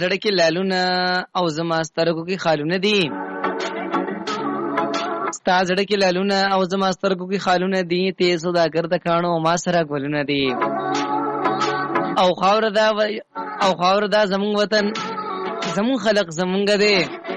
زړه کې لالونه او زما سترګو کې خالونه دي ستا زړه کې لالونه او زما سترګو کې خالونه دي ته سوداګر د کاڼو ما سره ګلونه دي او خاور دا زمون وطن زمون خلق زمونږ دی